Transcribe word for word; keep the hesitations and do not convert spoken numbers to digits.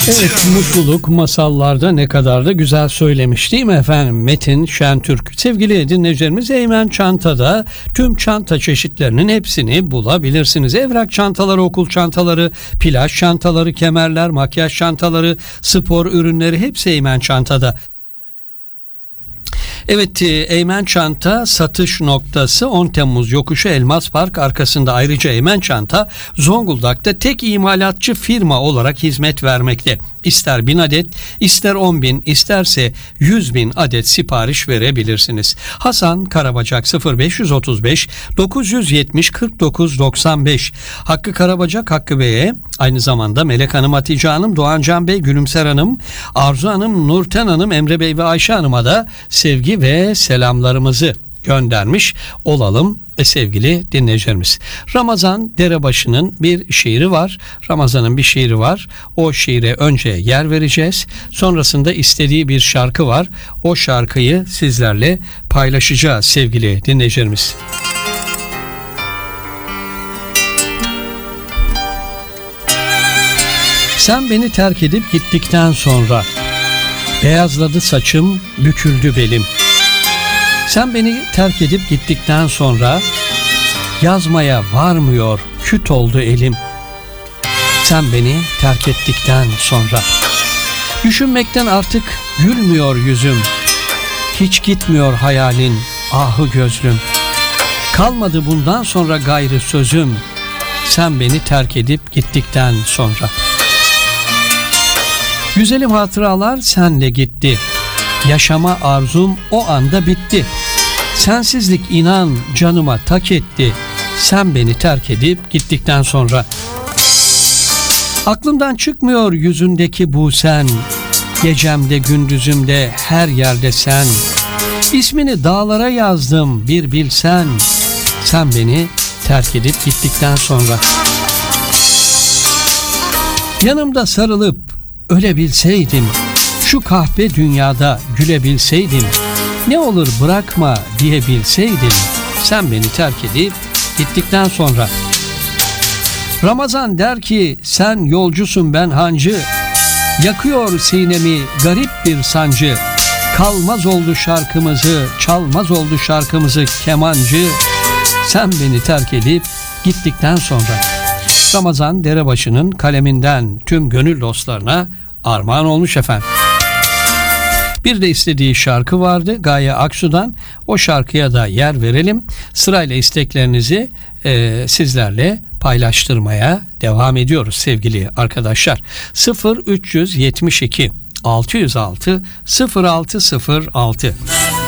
Evet, mutluluk masallarda ne kadar da güzel söylemiş değil mi efendim Metin Şentürk. Sevgili dinleyicilerimiz, Eymen Çanta'da tüm çanta çeşitlerinin hepsini bulabilirsiniz. Evrak çantaları, okul çantaları, plaj çantaları, kemerler, makyaj çantaları, spor ürünleri hepsi Eymen Çanta'da. Evet, Eymen Çanta satış noktası on Temmuz yokuşu Elmas Park arkasında. Ayrıca Eymen Çanta Zonguldak'ta tek imalatçı firma olarak hizmet vermekte. İster bin adet, ister on bin, isterse yüz bin adet sipariş verebilirsiniz. Hasan Karabacak sıfır beş otuz beş dokuz yüz yetmiş kırk dokuz doksan beş. Hakkı Karabacak Hakkı Bey'e, aynı zamanda Melek Hanım, Hatice Hanım, Doğancan Bey, Gülümser Hanım, Arzu Hanım, Nurten Hanım, Emre Bey ve Ayşe Hanım'a da sevgi ve selamlarımızı göndermiş olalım sevgili dinleyicilerimiz. Ramazan Derebaşı'nın bir şiiri var. Ramazan'ın bir şiiri var. O şiire önce yer vereceğiz. Sonrasında istediği bir şarkı var. O şarkıyı sizlerle paylaşacağız sevgili dinleyicilerimiz. Sen beni terk edip gittikten sonra beyazladı saçım, büküldü belim. Sen beni terk edip gittikten sonra yazmaya varmıyor, küt oldu elim. Sen beni terk ettikten sonra düşünmekten artık gülmüyor yüzüm. Hiç gitmiyor hayalin, ahı gözlüm. Kalmadı bundan sonra gayrı sözüm. Sen beni terk edip gittikten sonra. Güzelim hatıralar senle gitti. Yaşama arzum o anda bitti. Sensizlik inan canıma tak etti. Sen beni terk edip gittikten sonra. Aklımdan çıkmıyor yüzündeki bu sen. Gecemde gündüzümde her yerde sen. İsmini dağlara yazdım bir bilsen. Sen beni terk edip gittikten sonra. Yanımda sarılıp ölebilseydim, şu kahpe dünyada gülebilseydim, ne olur bırakma diyebilseydim, sen beni terk edip gittikten sonra. Ramazan der ki sen yolcusun ben hancı, yakıyor sinemi garip bir sancı. Kalmaz oldu şarkımızı, çalmaz oldu şarkımızı kemancı. Sen beni terk edip gittikten sonra. Ramazan Derebaşı'nın kaleminden tüm gönül dostlarına armağan olmuş efendim. Bir de istediği şarkı vardı Gaye Aksu'dan. O şarkıya da yer verelim. Sırayla isteklerinizi e, sizlerle paylaştırmaya devam ediyoruz sevgili arkadaşlar. sıfır üç yetmiş iki altı yüz altı sıfır altı sıfır altı